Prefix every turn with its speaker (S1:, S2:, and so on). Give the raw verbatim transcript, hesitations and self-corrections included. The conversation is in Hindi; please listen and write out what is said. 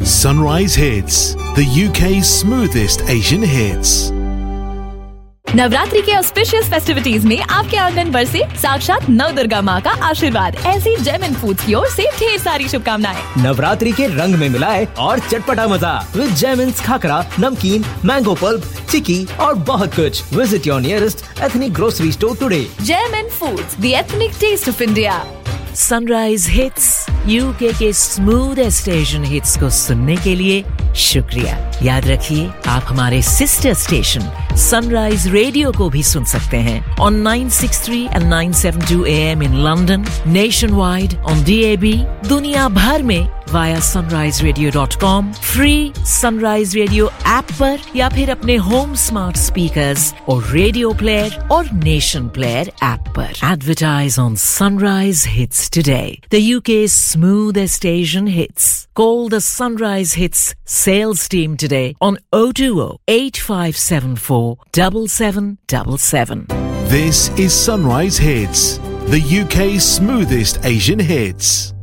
S1: Sunrise Hits, the U K's smoothest Asian hits.
S2: Navratri के ऑस्पिशियस फेस्टिविटीज में आपके आंगन बरसे साक्षात नव दुर्गा माँ का आशीर्वाद। ऐसी जेमिन फूड्स की ओर से ढेर सारी शुभकामनाएं।
S3: नवरात्रि के रंग में मिलाए और चटपटा मजा विद जेमिन्स खाकरा, नमकीन, मैंगो पल्प, चिकी और बहुत कुछ। Visit your nearest ethnic grocery store today.
S2: जेमिन foods, the ethnic test of India.
S4: Sunrise hits, UK के स्मूथेस्ट एशियन हिट्स को सुनने के लिए शुक्रिया। याद रखिए, आप हमारे सिस्टर स्टेशन सनराइज रेडियो को भी सुन सकते हैं on nine sixty-three and nine seventy-two A M in London, nationwide on D A B, दुनिया भर में via sunrise radio dot com, free Sunrise Radio app पर या फिर अपने होम स्मार्ट स्पीकर्स और रेडियो प्लेयर और नेशन प्लेयर ऐप पर। Advertise on Sunrise Hits today, the U K's smoothest Asian hits. Call the Sunrise Hits sales team today on oh two oh, eight five seven four, seven seven seven seven.
S1: This is Sunrise Hits, the U K's smoothest Asian hits.